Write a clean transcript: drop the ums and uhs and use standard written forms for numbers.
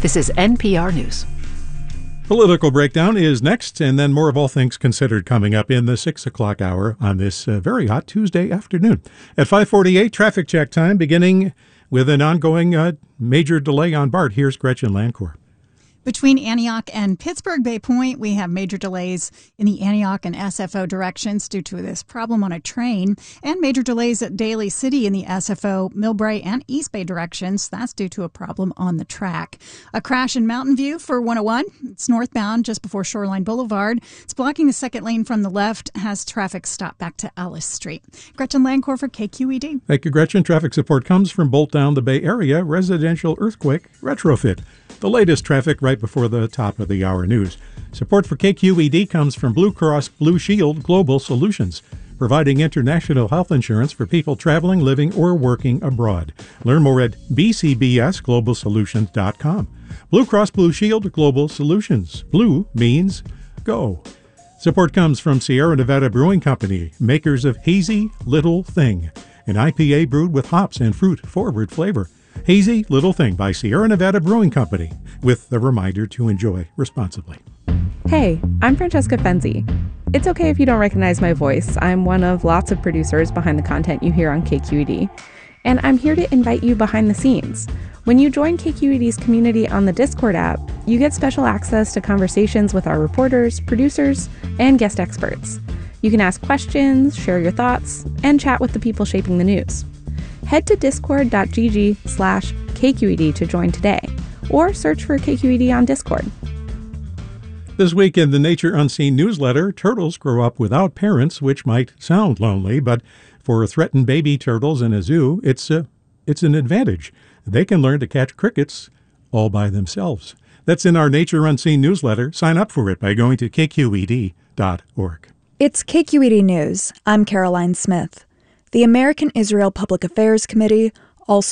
This is NPR News. Political Breakdown is next, and then more of All Things Considered coming up in the 6 o'clock hour on this very hot Tuesday afternoon. At 5:48, traffic check time, beginning with an ongoing major delay on BART. Here's Gretchen Lancourt. Between Antioch and Pittsburgh Bay Point, we have major delays in the Antioch and SFO directions due to this problem on a train, and major delays at Daly City in the SFO, Millbrae, and East Bay directions. That's due to a problem on the track. A crash in Mountain View for 101. It's northbound just before Shoreline Boulevard. It's blocking the second lane from the left, has traffic stopped back to Ellis Street. Gretchen Lancourt for KQED. Thank you, Gretchen. Traffic support comes from Bolt Down the Bay Area Residential Earthquake Retrofit. The latest traffic right before the top of the hour news. Support for KQED comes from Blue Cross Blue Shield Global Solutions, providing international health insurance for people traveling, living, or working abroad. Learn more at bcbsglobalsolutions.com. Blue Cross Blue Shield Global Solutions. Blue means go. Support comes from Sierra Nevada Brewing Company, makers of Hazy Little Thing, an IPA brewed with hops and fruit-forward flavor. Hazy Little Thing by Sierra Nevada Brewing Company, with a reminder to enjoy responsibly. Hey, I'm Francesca Fenzi. It's okay if you don't recognize my voice. I'm one of lots of producers behind the content you hear on KQED, and I'm here to invite you behind the scenes. When you join KQED's community on the Discord app, you get special access to conversations with our reporters, producers, and guest experts. You can ask questions, share your thoughts, and chat with the people shaping the news. Head to discord.gg/KQED to join today, or search for KQED on Discord. This week in the Nature Unseen newsletter, turtles grow up without parents, which might sound lonely, but for threatened baby turtles in a zoo, it's an advantage. They can learn to catch crickets all by themselves. That's in our Nature Unseen newsletter. Sign up for it by going to kqed.org. It's KQED News. I'm Caroline Smith. The American Israel Public Affairs Committee also